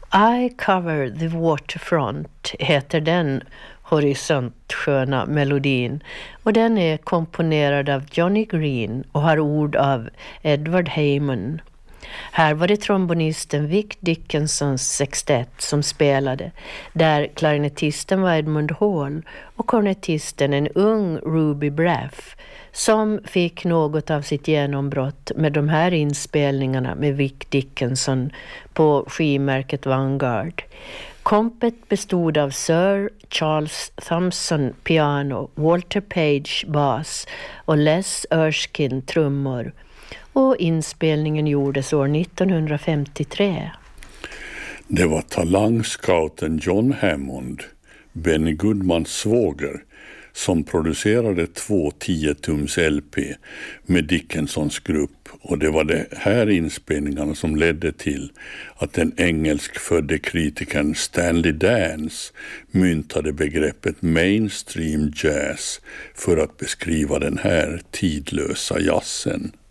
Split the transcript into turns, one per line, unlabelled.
I cover the waterfront heter den horisontsköna melodin, och den är komponerad av Johnny Green och har ord av Edward Heyman. Här var det trombonisten Vic Dickinsons sextett som spelade, där klarinettisten var Edmund Hall och kornettisten en ung Ruby Braff, som fick något av sitt genombrott med de här inspelningarna med Vic Dickinson på skivmärket Vanguard. Kompet bestod av Sir Charles Thompson piano, Walter Page bas och Les Erskine trummor. Och inspelningen gjordes år 1953.
Det var talangscouten John Hammond, Benny Goodmans svåger, som producerade 2 10-tums LP med Dickinsons grupp, och det var de här inspelningarna som ledde till att den engelskfödde kritikern Stanley Dance myntade begreppet mainstream jazz för att beskriva den här tidlösa jazzen.